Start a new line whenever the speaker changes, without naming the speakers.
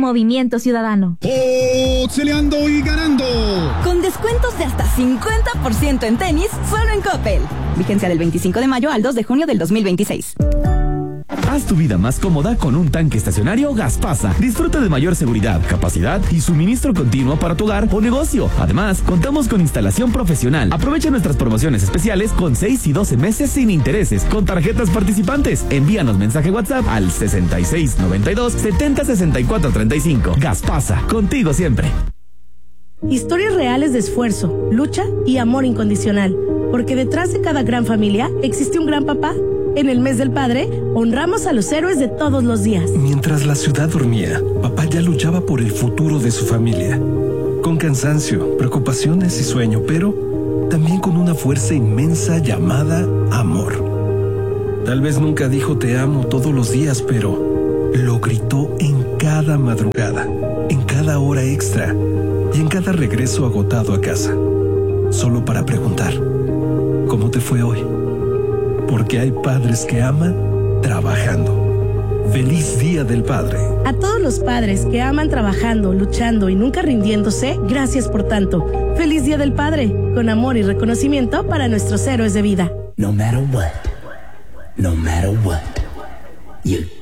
Movimiento Ciudadano.
¡Peleando y ganando!
Con descuentos de hasta 50% en tenis, solo en Coppel. Vigencia del 25 de mayo al 2 de junio del 2026.
Haz tu vida más cómoda con un tanque estacionario Gaspasa. Disfruta de mayor seguridad, capacidad y suministro continuo para tu hogar o negocio. Además, contamos con instalación profesional. Aprovecha nuestras promociones especiales con 6 y 12 meses sin intereses con tarjetas participantes. Envíanos mensaje WhatsApp al 6692 706435. Gaspasa, contigo siempre.
Historias reales de esfuerzo, lucha y amor incondicional. Porque detrás de cada gran familia existe un gran papá. En el mes del padre, honramos a los héroes de todos los días.
Mientras la ciudad dormía, papá ya luchaba por el futuro de su familia. Con cansancio, preocupaciones y sueño, pero también con una fuerza inmensa llamada amor. Tal vez nunca dijo te amo todos los días, pero lo gritó en cada madrugada, en cada hora extra y en cada regreso agotado a casa. Solo para preguntar, ¿cómo te fue hoy? Porque hay padres que aman trabajando. ¡Feliz Día del Padre!
A todos los padres que aman trabajando, luchando y nunca rindiéndose, gracias por tanto. ¡Feliz Día del Padre! Con amor y reconocimiento para nuestros héroes de vida.
No matter what, you